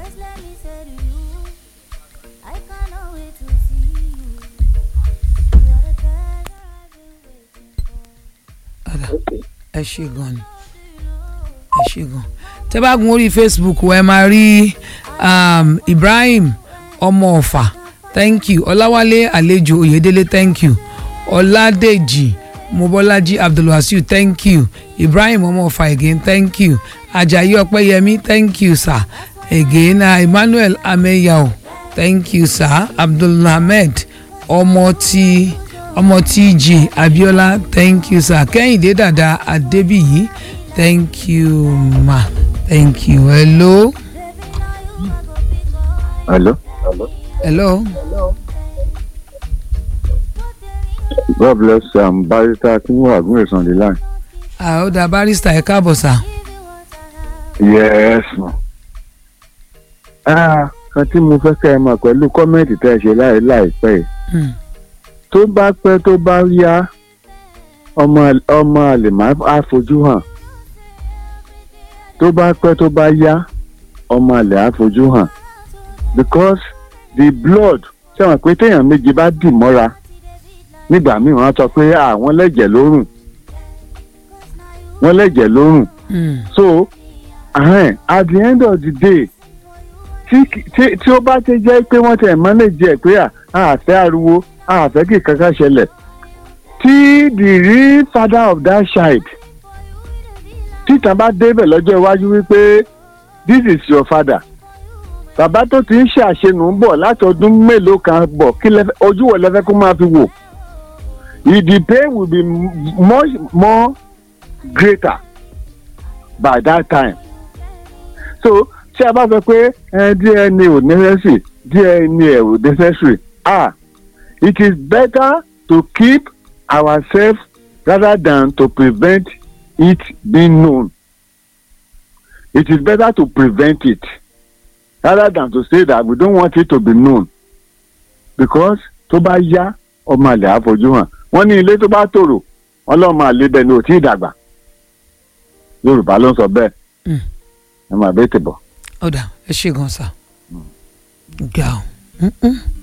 ẹ ṣé gan ni ẹ ṣé gan tẹ́ bá gun orí Facebook ẹ máa rí Ibrahim ọmọ Ọ̀fà thank you Ọláwálé àlejò Oyèdélé thank you Ọládèjì Mobọ́lájí Abdulwasiu thank you Ibrahim ọmọ Ọ̀fà again thank you Ajayi Ọpẹ́yẹmí thank you sir again Emmanuel Ameyao thank you sir Abdulhamed ọmọ TJ Abiola thank you sir Kẹ́hìndé Dàda Adébíyí thank you ma thank you hello. Hello. Hello. God bless Barrister Akinwumi Agunrese on the line. Ó dá Barrister ẹ káàbọ̀ sà. Yes ma. Kan tí mo fẹ́ kẹ́ ẹ mọ̀ pẹ̀lú kọ́mẹ́ǹtì tẹ́ ẹ ṣe láìpẹ́ yìí. Tó bá pẹ́ tó bá yá ọmọ àlè máa á fojú hàn. Tó bá pẹ́ tó bá yá ọmọ àlè á fojú hàn. Because the blood ṣé wọn pé téèyàn méjì bá dì mọ́ra nígbà míì wọ́n sọ pé wọ́n lẹ́jẹ̀ lórùn so at the end of the day tí ó bá ti jẹ́ pé wọ́n tẹ̀ manage ẹ̀ pé àfẹ́ ariwo àfẹ́ kí kankan ṣẹlẹ̀ tí the real father of that child títa bá débẹ̀ lọ́jọ́ iwájú wípé this is your father bàbá tó ti ń ṣàṣenù ń bọ̀ láti ọdún mélòó kan bọ̀ kí ojú wo lẹ́fẹ́ kó máa fi wò the pain will be much more greater by that time so tí a bá sọ pé DNA ò necessary DNA ò necessary it is better to keep ourselves rather than to prevent it being known. It is better to prevent it rather than to say that we don't want it to be known because tó bá yá ọmọ àlè àfojú hàn wọ́n ní ilé tó bá tòrò ọlọ́mọ àlè bẹ́ẹ̀ ni ò tí ì dàgbà Yorùbá ló ń sọ bẹ́ẹ̀ ẹ máa bẹ́ẹ̀ tẹ̀ bọ̀. ọ̀dà ẹ ṣé gan sa. ga o.